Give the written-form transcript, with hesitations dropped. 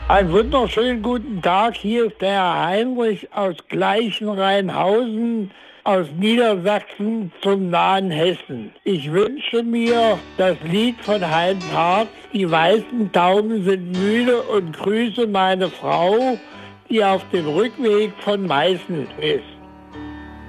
Einen wunderschönen guten Tag. Hier ist der Herr Heinrich aus Gleichenrheinhausen aus Niedersachsen zum nahen Hessen. Ich wünsche mir das Lied von Heinz Hartz, Die weißen Tauben sind müde, und grüße meine Frau, die auf dem Rückweg von Meißen ist.